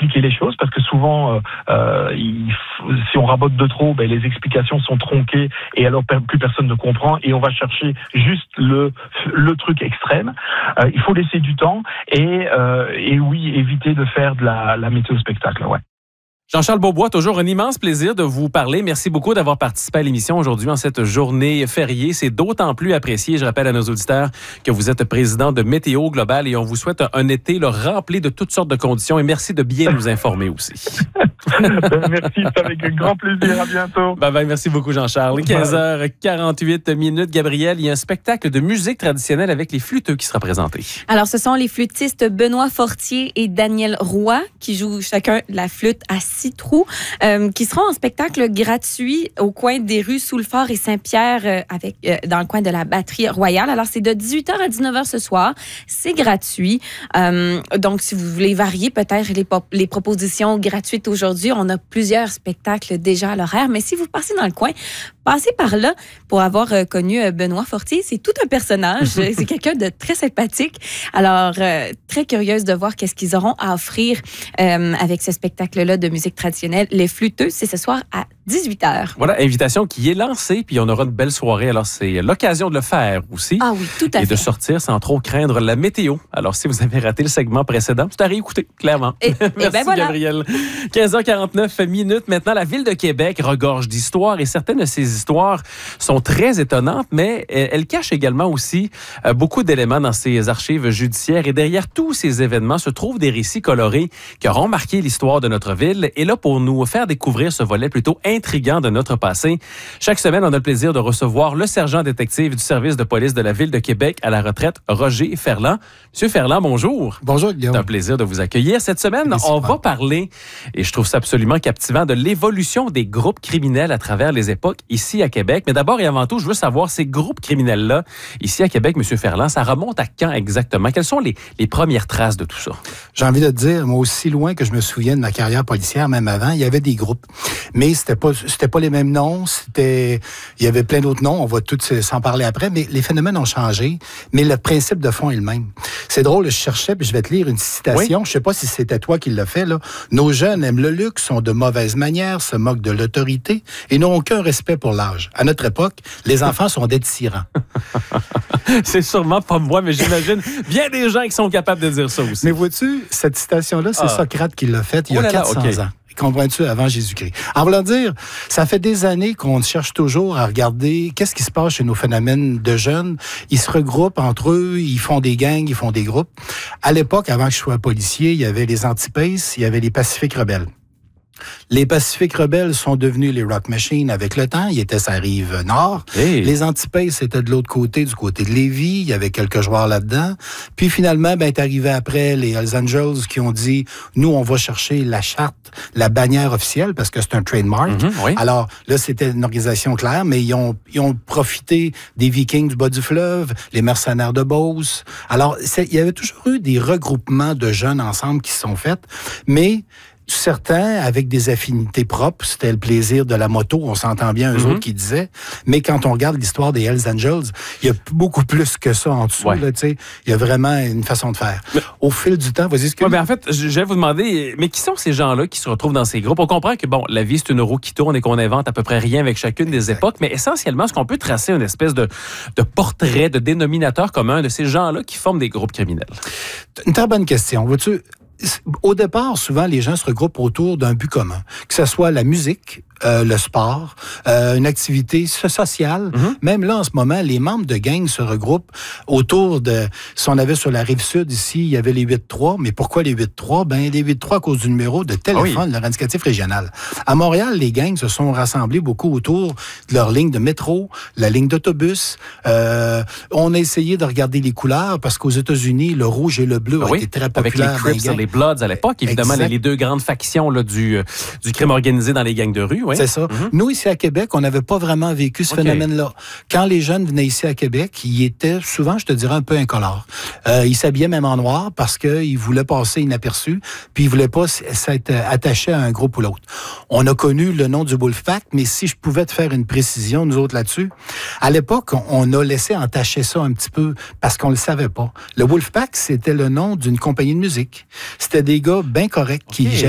expliquer les choses, parce que souvent, si on rabote de trop, les explications sont tronquées et alors plus personne ne comprend et on va chercher juste le truc extrême. Il faut laisser du temps et oui, éviter de faire de la météo spectacle. Ouais. Jean-Charles Beaubois, toujours un immense plaisir de vous parler. Merci beaucoup d'avoir participé à l'émission aujourd'hui en cette journée fériée. C'est d'autant plus apprécié. Je rappelle à nos auditeurs que vous êtes président de Météo Global et on vous souhaite un été rempli de toutes sortes de conditions et merci de bien nous informer aussi. Merci, c'est avec un grand plaisir. À bientôt. Bye, merci beaucoup Jean-Charles. 15h48. Gabriel, il y a un spectacle de musique traditionnelle avec les flûteux qui sera présenté. Alors, ce sont les flûtistes Benoît Fortier et Daniel Roy qui jouent chacun la flûte à 6 trous, qui seront en spectacle gratuit au coin des rues Soulfort et Saint-Pierre, dans le coin de la Batterie Royale. Alors, c'est de 18h à 19h ce soir. C'est gratuit. Donc, si vous voulez varier peut-être les propositions gratuites aujourd'hui, on a plusieurs spectacles déjà à l'horaire. Mais si vous passez dans le coin, passez par là pour avoir connu Benoît Fortier. C'est tout un personnage. C'est quelqu'un de très sympathique. Alors, très curieuse de voir qu'est-ce qu'ils auront à offrir avec ce spectacle-là de musique traditionnelle. Les flûteux, c'est ce soir à 18h. Voilà, invitation qui est lancée, puis on aura une belle soirée. Alors, c'est l'occasion de le faire aussi. Ah oui, tout à fait. Et de sortir sans trop craindre la météo. Alors, si vous avez raté le segment précédent, c'est à réécouter, clairement. Merci, voilà. Gabriel. 15h49. Maintenant, la Ville de Québec regorge d'histoires et certaines de ces histoires sont très étonnantes, mais elles cachent également aussi beaucoup d'éléments dans ses archives judiciaires. Et derrière tous ces événements se trouvent des récits colorés qui auront marqué l'histoire de notre ville. Et là, pour nous faire découvrir ce volet plutôt intriguant de notre passé, chaque semaine, on a le plaisir de recevoir le sergent détective du service de police de la Ville de Québec à la retraite, Roger Ferland. Monsieur Ferland, bonjour. Bonjour, Guillaume. C'est un plaisir de vous accueillir. Cette semaine, on va parler, et je trouve ça absolument captivant, de l'évolution des groupes criminels à travers les époques ici à Québec. Mais d'abord et avant tout, je veux savoir, ces groupes criminels-là, ici à Québec, Monsieur Ferland, ça remonte à quand exactement? Quelles sont les premières traces de tout ça? J'ai envie de te dire, moi, aussi loin que je me souviens de ma carrière policière, même avant, il y avait des groupes. Mais c'était pas les mêmes noms. Il y avait plein d'autres noms. On va tous s'en parler après. Mais les phénomènes ont changé. Mais le principe de fond est le même. C'est drôle, je cherchais, puis je vais te lire une citation. Oui. Je sais pas si c'était toi qui l'as fait, là. Nos jeunes aiment le luxe, ont de mauvaises manières, se moquent de l'autorité et n'ont aucun respect pour l'âge. À notre époque, les enfants sont des tyrans. C'est sûrement pas moi, mais j'imagine bien des gens qui sont capables de dire ça aussi. Mais vois-tu, cette citation-là, c'est Socrate qui l'a faite il y a 400 ans. Comprends-tu, avant Jésus-Christ. En voulant dire, ça fait des années qu'on cherche toujours à regarder qu'est-ce qui se passe chez nos phénomènes de jeunes. Ils se regroupent entre eux, ils font des gangs, ils font des groupes. À l'époque, avant que je sois policier, il y avait les Antipaces, il y avait les Pacifiques rebelles. Les Pacifiques rebelles sont devenus les Rock Machines avec le temps. Ils étaient sur la rive nord. Hey. Les Antipaces étaient de l'autre côté, du côté de Lévis. Il y avait quelques joueurs là-dedans. Puis finalement, est arrivé après les Hells Angels qui ont dit, nous, on va chercher la charte, la bannière officielle, parce que c'est un trademark. Oui. Alors là, c'était une organisation claire, mais ils ont profité des Vikings du bas du fleuve, les mercenaires de Beauce. Alors, il y avait toujours eu des regroupements de jeunes ensemble qui se sont faits, mais certains avec des affinités propres, c'était le plaisir de la moto, on s'entend bien eux autres qui disaient, mais quand on regarde l'histoire des Hells Angels, il y a beaucoup plus que ça en dessous, là, tu sais, il y a vraiment une façon de faire. Au fil du temps, vas-y, en fait, je vais vous demander, mais qui sont ces gens-là qui se retrouvent dans ces groupes? On comprend que, bon, la vie, c'est une roue qui tourne et qu'on invente à peu près rien avec chacune des époques, mais essentiellement, est-ce qu'on peut tracer une espèce de portrait, de dénominateur commun de ces gens-là qui forment des groupes criminels? Une très bonne question. Vois-tu, au départ, souvent, les gens se regroupent autour d'un but commun, que ce soit la musique, le sport, une activité sociale. Même là, en ce moment, les membres de gangs se regroupent autour de... Si on avait sur la Rive-Sud, ici, il y avait les 8-3. Mais pourquoi les 8-3? Les 8-3 à cause du numéro de téléphone, leur indicatif régional. À Montréal, les gangs se sont rassemblés beaucoup autour de leur ligne de métro, la ligne d'autobus. On a essayé de regarder les couleurs parce qu'aux États-Unis, le rouge et le bleu ont été très populaires. Avec les Crips et les Bloods à l'époque, évidemment, les deux grandes factions là, du crime organisé dans les gangs de rue. C'est ça. Nous, ici à Québec, on n'avait pas vraiment vécu ce phénomène-là. Quand les jeunes venaient ici à Québec, ils étaient souvent, je te dirais, un peu incolores. Ils s'habillaient même en noir parce qu'ils voulaient passer inaperçus, puis ils voulaient pas s'être attachés à un groupe ou l'autre. On a connu le nom du Wolfpack, mais si je pouvais te faire une précision, nous autres, là-dessus, à l'époque, on a laissé entacher ça un petit peu parce qu'on le savait pas. Le Wolfpack, c'était le nom d'une compagnie de musique. C'était des gars bien corrects qui